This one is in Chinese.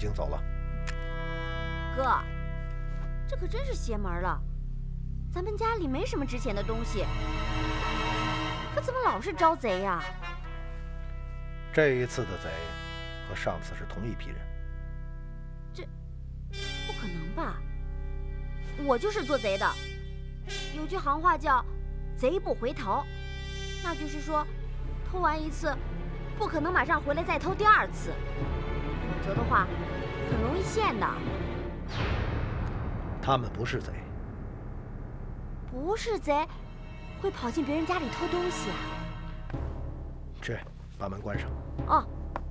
经走了。 哥，这可真是邪门了。咱们家里没什么值钱的东西，可怎么老是招贼呀？ 这一次的贼和上次是同一批人。 这不可能吧？我就是做贼的。有句行话叫“贼不回头”，那就是说，偷完一次，不可能马上回来再偷第二次，否则的话，很容易现的。 他们不是贼。 不是贼，会跑进别人家里偷东西啊？ 去，把门关上。 哦。